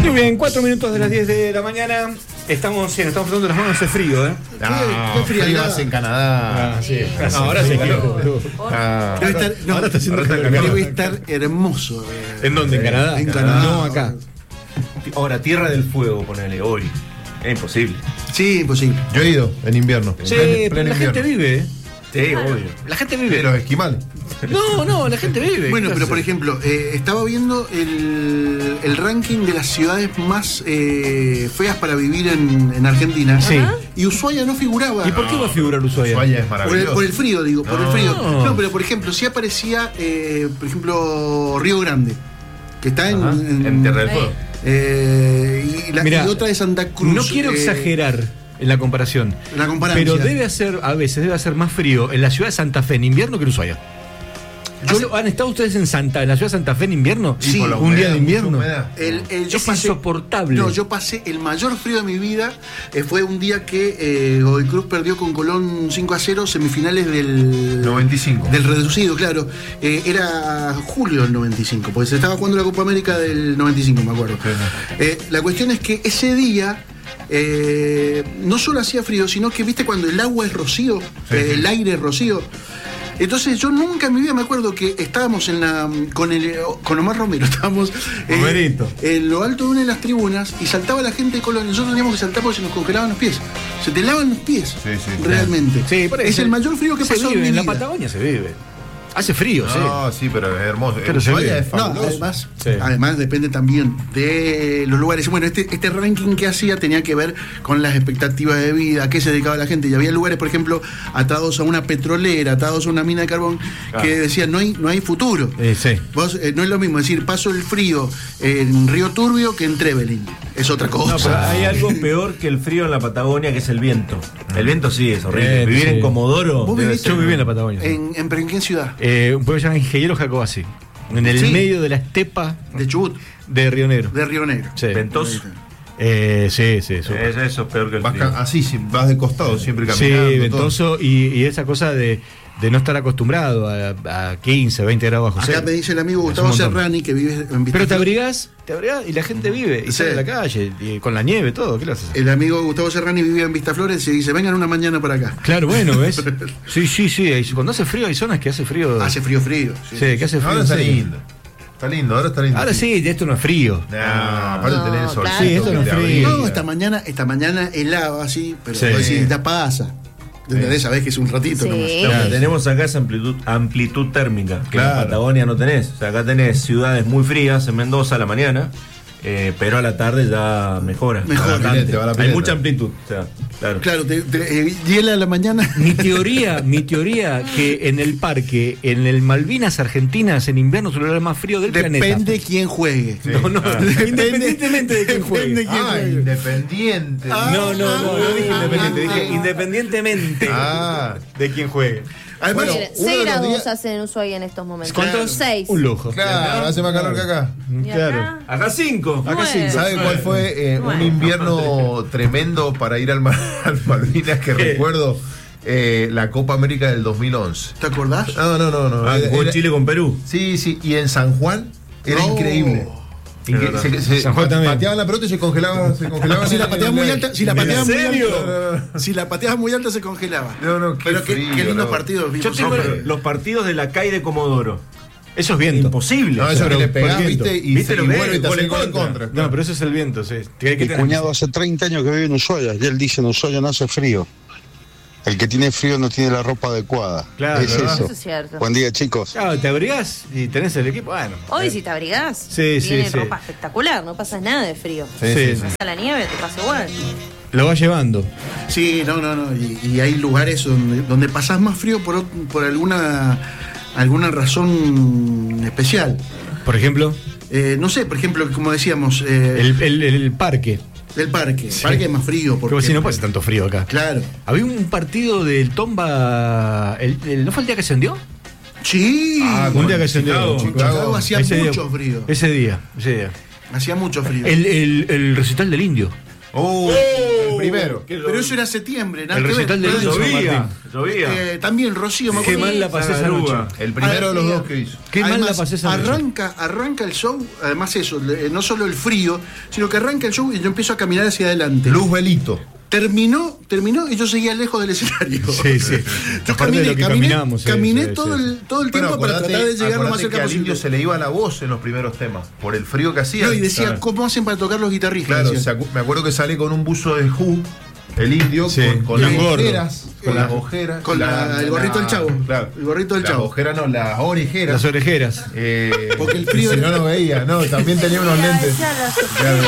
Muy bien, 4 minutos de las 10 de la mañana. Estamos frotando las manos, hace frío, ¿eh? ¿Qué frío hace en Canadá? Sí. Ahora sí, calor. Ahora está haciendo calor. Debe estar hermoso. ¿En dónde? ¿En Canadá? En Canadá. No, acá. Ahora, Tierra del Fuego, ponele hoy. Es imposible. Sí, imposible. Yo he ido en invierno. Sí, en pero la gente vive, ¿eh? Sí, obvio. La gente vive. Pero esquimal. No, la gente vive. Bueno, pero por ejemplo, estaba viendo el ranking de las ciudades más feas para vivir en Argentina. Sí. Y Ushuaia no figuraba. ¿Y por qué va a figurar Ushuaia? Ushuaia es maravilloso. Por el frío, digo, por el frío. No, pero por ejemplo, sí aparecía, por ejemplo, Río Grande, que está En Tierra del Fuego. y otra de Santa Cruz. No quiero exagerar en la comparación. La comparancia. Pero a veces debe hacer más frío en la ciudad de Santa Fe en invierno que en Ushuaia. ¿Han estado ustedes en la ciudad de Santa Fe en invierno? Sí. Un día de invierno. Es insoportable. No, yo pasé el mayor frío de mi vida. Fue un día que Godoy Cruz perdió con Colón 5-0, semifinales del 95. Del reducido, claro. Era julio del 95, porque se estaba jugando la Copa América del 95, me acuerdo. La cuestión es que ese día no solo hacía frío, sino que, viste, cuando el agua es rocío, el aire es rocío. Entonces yo nunca en mi vida me acuerdo que estábamos con Omar Romero, estábamos en lo alto de una de las tribunas y saltaba la gente de Colón. Nosotros teníamos que saltar porque se nos congelaban los pies. Se te helaban los pies, realmente. Sí, es el mayor frío que pasó en mi vida. En la Patagonia se vive. Hace frío, sí. No, sí, pero es hermoso. Pero Es fabuloso. Además depende también de los lugares. Bueno, este ranking que hacía tenía que ver con las expectativas de vida, a qué se dedicaba la gente. Y había lugares, por ejemplo, atados a una petrolera, atados a una mina de carbón, que decían no hay futuro. Vos, no es lo mismo decir paso el frío en Río Turbio que en Trevelin. Es otra cosa. No, pero hay algo peor que el frío en la Patagonia, que es el viento. El viento sí es horrible. Vivir en Comodoro. Yo viví en la Patagonia. ¿Pero en qué ciudad? Un pueblo llamado Ingeniero Jacobasi, en el medio de la estepa de Chubut, de Río Negro. Sí. ¿Ventoso? Sí. Eso es peor que el frío. Así, vas de costado, siempre caminando. Sí, ventoso y esa cosa de no estar acostumbrado a 15, 20 grados bajo cero. Acá me dice el amigo Gustavo Serrani, que vive en Vistaflores. Pero te abrigás y la gente vive y sale a la calle y con la nieve, todo. ¿Qué le haces? El amigo Gustavo Serrani vivía en Vistaflores y dice, vengan una mañana para acá. Claro, bueno, ¿ves? Sí. Cuando hace frío hay zonas que hace frío. Hace frío. Sí, que hace frío. Ahora está lindo. Ahora está lindo. Ahora sí, esto no es frío. Aparte de tener el sol. Sí, esto no es frío. No, esta mañana helaba así, pero vos decís, ya pasa. Sabés que es un ratito nomás. Lo que tenemos acá es amplitud térmica, que en la Patagonia no tenés. O sea, acá tenés ciudades muy frías, en Mendoza a la mañana, pero a la tarde ya mejora. Hay mucha amplitud. O sea, claro, hiela a la mañana. Mi teoría que en el parque, en el Malvinas Argentinas, en invierno suele haber más frío del planeta. Depende quién juegue. Sí. Independientemente de quién juegue. Independiente. No dije independiente, dije independientemente de quién juegue. Además, 6 grados hacen en Ushuaia en estos momentos. ¿Cuántos? 6. Un lujo. Claro, hace más calor que acá. Claro. Acá 5. ¿Sabe cuál fue un invierno tremendo para ir al Malvinas que recuerdo? La Copa América del 2011. ¿Te acordás? No. Jugó Chile con Perú. Sí, y en San Juan era increíble. San Juan también. Pateaban la pelota y se congelaba. Si la pateabas muy alta, ¿En si la pateabas muy alta se congelaba. Pero qué lindos partidos. Yo tengo los partidos de la CAI de Comodoro. Eso es viento. Imposible. No, eso que le pegás, viento. ¿viste? Y se vuelve y te hace gol en contra. No, pero eso es el viento, sí. Mi cuñado hace 30 años que vive en Ushuaia y él dice en Ushuaia no hace frío. El que tiene frío no tiene la ropa adecuada. Claro, es eso. Eso es cierto. Buen día, chicos. Claro, te abrigás y tenés el equipo. Bueno. Hoy si te abrigás, Sí. tiene ropa espectacular, no pasas nada de frío. Sí. Pasa la nieve, te pasa igual. Lo vas llevando. Sí, no. Y hay lugares donde pasás más frío por alguna razón especial. Por ejemplo. No sé, por ejemplo, como decíamos. El parque. El parque. El parque es más frío. Porque si no puede ser tanto frío acá. Claro. Había un partido del Tomba. ¿No fue el día que ascendió? Sí. Un día que ascendió. Chicago hacía mucho frío. Ese día. Hacía mucho frío. El recital del Indio. primero. Pero eso era septiembre, nada El que ver. recital de Llovía. También Rocío, me Qué acuerdo. mal la pasé esa noche. El primero de los dos que hizo. Qué mal Además, la pasé esa noche. arranca el show, además eso, no solo el frío, sino que arranca el show y yo empiezo a caminar hacia adelante. Luz Velito. Terminó y yo seguía lejos del escenario. Sí, sí. Yo Aparte de lo que caminamos, caminé sí, todo el tiempo para tratar de llegar lo más cerca que al posible. Indio se le iba la voz en los primeros temas, por el frío que hacía. No, y decía, ¿cómo hacen para tocar los guitarristas? Claro, me acuerdo que sale con un buzo de Who, el Indio, Sí, con las gordo. ojeras. Con las ojeras. Con el gorrito del chavo. Claro. El gorrito del chavo. Las ojeras no, las orejeras. Las orejeras. Porque el frío Si no lo veía, no, también tenía unos lentes. Claro.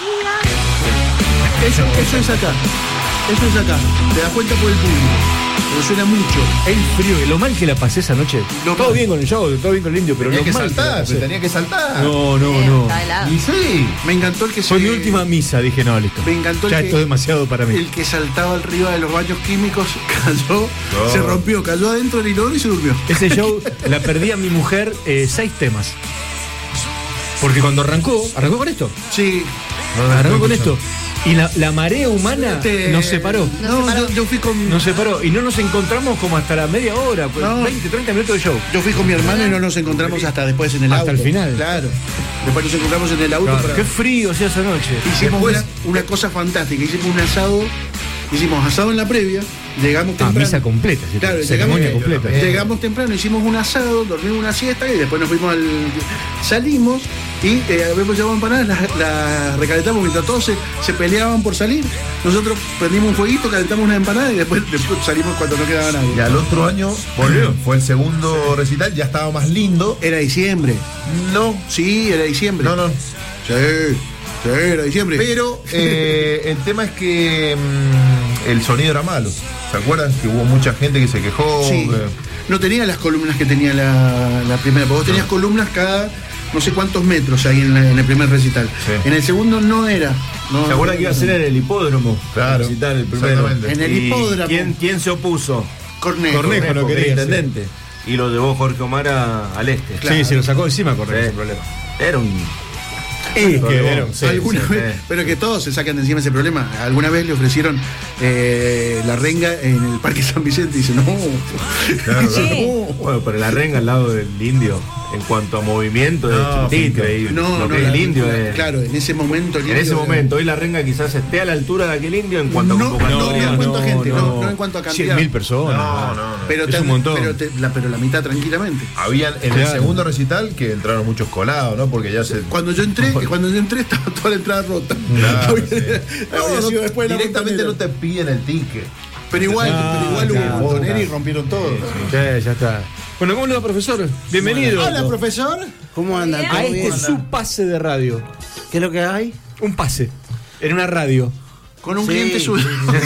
Eso es acá. Eso es acá. Te das cuenta por el público. Pero suena mucho. El frío, lo mal que la pasé esa noche. Todo bien con el show, todo bien con el Indio, pero Tenía lo que mal saltar, que la tenía que saltar. No. Está helado. Y sí. Me encantó el que Fue mi última misa, dije, no, listo. Me encantó ya el esto es demasiado para mí. El que saltaba arriba de los baños químicos cayó, se rompió, cayó adentro del inodoro y se durmió. Ese show la perdí a mi mujer 6 temas. Porque cuando arrancó con esto. Sí. Arrancó con esto. Y la marea humana nos separó. Yo fui con. Nos separó. Y no nos encontramos como hasta la media hora, pues, 20, 30 minutos de show. Yo fui con mi hermano y no nos encontramos hasta después en el auto. Hasta el final. Claro. Después nos encontramos en el auto. Claro. Qué frío hacía esa noche. Hicimos una cosa fantástica. Hicimos un asado. Hicimos asado en la previa. Llegamos temprano. Misa completa. ¿Sí? Claro, ceremonia completa. Llegamos temprano, hicimos un asado, dormimos una siesta y después nos fuimos salimos y habíamos llevado empanadas, las recalentamos mientras todos se peleaban por salir. Nosotros prendimos un fueguito, calentamos una empanada y después salimos cuando no quedaba nadie. Y al otro año volvió. Fue el segundo recital, ya estaba más lindo. Era diciembre. No. Sí, era diciembre. No. Sí, era diciembre. Pero el tema es que el sonido era malo. ¿Se acuerdan? Que hubo mucha gente que se quejó. Sí. No tenía las columnas que tenía la primera. Vos tenías columnas cada no sé cuántos metros ahí en el primer recital. Sí. En el segundo no era. ¿Se acuerdan que iba a ser en el hipódromo? Claro. Recital el primero. En el hipódromo. ¿Quién se opuso? Cornejo no quería, intendente. Sí. Y lo llevó Jorge Omar al este. Claro. Sí, lo sacó encima Cornejo, sin problema. Era un... alguna vez, pero que todos se sacan de encima ese problema. Alguna vez le ofrecieron la renga en el Parque San Vicente y dice no. Claro. Bueno, pero la renga al lado del Indio, en cuanto a movimiento, es increíble. El Indio es. Claro, en ese momento. Hoy la renga quizás esté a la altura de aquel Indio en cuanto a convocatoria. No en cuanto a gente, no en cuanto a cantidad. 100.000 personas. No. Pero es un montón. Pero la mitad tranquilamente. Habían en el segundo recital que entraron muchos colados, ¿no? Porque ya se. Cuando yo entré estaba toda la entrada rota. Claro, Directamente no te piden el ticket. Pero igual hubo montoneros y rompieron todo. Sí, ya está. Bueno, ¿cómo le va, profesor? Bienvenido. Hola, profesor. ¿Cómo andan? A este es su pase de radio. ¿Qué es lo que hay? Un pase. En una radio. Con un cliente suyo.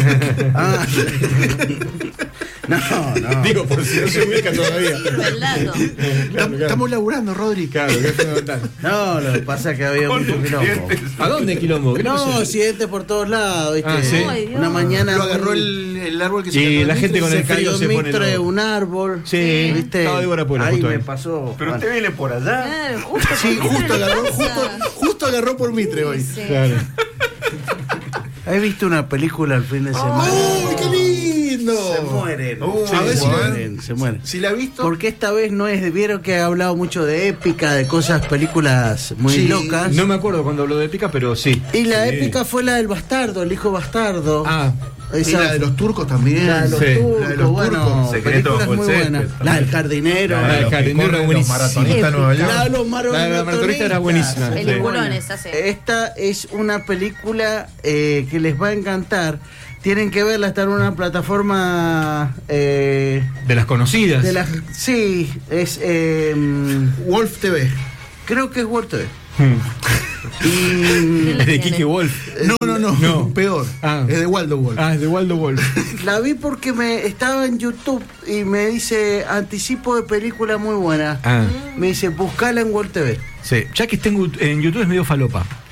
No. Digo, por si no se ubica todavía. Estamos laburando, Rodri. Claro, que es fundamental. No, lo que pasa es que había mucho quilombo. ¿A dónde quilombo? No, accidentes por todos lados, ¿viste? Sí. Una mañana lo agarró el árbol que se cayó. Y la gente con el frío cayó se pone mitro de un árbol. Sí, ¿viste? estaba Débora Puebla ahí justo me ahí. pasó. Pero usted viene por allá. Sí, justo agarró por Mitre hoy. Sí. Claro. ¿Has visto una película el fin de semana? ¡Uy, qué lindo! Se mueren. A ver se mueren. si la ha visto. Porque esta vez no es. Vieron que he hablado mucho de épica, de cosas, películas muy locas. No me acuerdo cuando habló de épica, pero sí. Y la épica fue la del bastardo, el hijo bastardo. Y la de los turcos también. La de los turcos, la de los bueno, películas muy buenas. La del jardinero. La del jardinero era buenísima. Maratonista en Nueva York. La de los maratonista era buenísima. Peliculones hace. Esta es una película que les va a encantar. Tienen que verla, está en una plataforma de las conocidas. Sí, es Wolf TV. creo que es Wolf TV. Es de Kiki Wolf. No, peor. Es de Waldo Wolf. Es de Waldo Wolf. La vi porque estaba en YouTube y me dice anticipo de película muy buena. Me dice buscala en Wolf TV. Sí, ya que está en YouTube es medio falopa.